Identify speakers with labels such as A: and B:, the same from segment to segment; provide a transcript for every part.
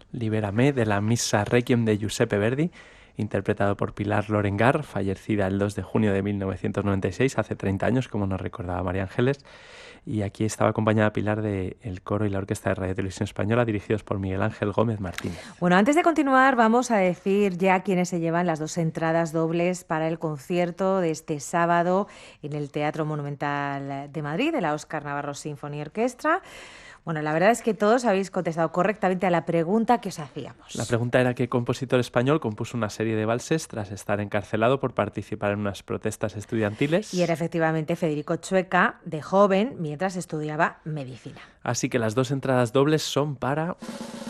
A: Libérame, de la Missa Requiem de Giuseppe Verdi, interpretado por Pilar Lorengar, fallecida el 2 de junio de 1996, hace 30 años, como nos recordaba María Ángeles. Y aquí estaba acompañada Pilar del coro y la Orquesta de Radio Televisión Española, dirigidos por Miguel Ángel Gómez Martínez.
B: Bueno, antes de continuar, vamos a decir ya quiénes se llevan las 2 entradas dobles para el concierto de este sábado en el Teatro Monumental de Madrid, de la Óscar Navarro Symphony Orchestra. Bueno, la verdad es que todos habéis contestado correctamente a la pregunta que os hacíamos.
A: La pregunta era qué compositor español compuso una serie de valses tras estar encarcelado por participar en unas protestas estudiantiles.
B: Y era efectivamente Federico Chueca, de joven, mientras estudiaba medicina.
A: Así que las 2 entradas dobles son para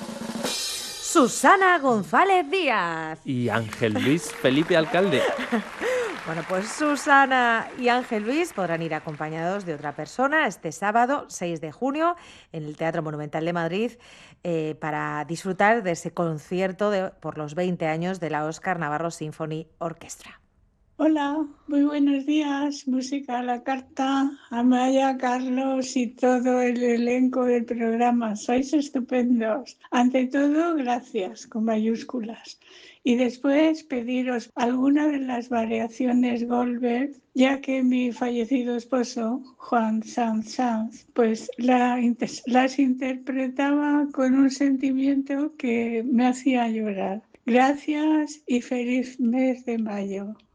B: Susana González Díaz
A: y Ángel Luis Felipe Alcalde.
B: Bueno, pues Susana y Ángel Luis podrán ir acompañados de otra persona este sábado 6 de junio en el Teatro Monumental de Madrid para disfrutar de ese concierto por los 20 años de la Óscar Navarro Symphony Orchestra.
C: Hola, muy buenos días. Música a la carta, Amaya, Carlos y todo el elenco del programa. Sois estupendos. Ante todo, gracias, con mayúsculas. Y después pediros alguna de las variaciones Goldberg, ya que mi fallecido esposo, Juan Sanz, pues las interpretaba con un sentimiento que me hacía llorar. Gracias y feliz mes de mayo.